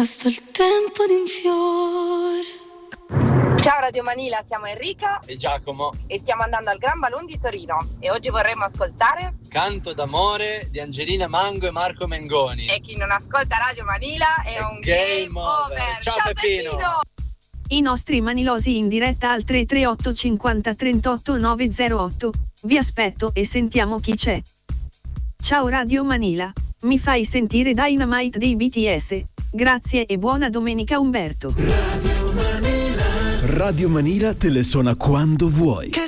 basta il tempo di un fiore. Ciao Radio Manila, siamo Enrica e Giacomo e stiamo andando al Gran Balloon di Torino e oggi vorremmo ascoltare Canto d'amore di Angelina Mango e Marco Mengoni. E chi non ascolta Radio Manila è un game over. Ciao Peppino. I nostri manilosi in diretta al 338 50 38 908. Vi aspetto e sentiamo chi c'è. Ciao Radio Manila, mi fai sentire Dynamite dei BTS. Grazie e buona domenica Umberto. Radio Manila te le suona quando vuoi.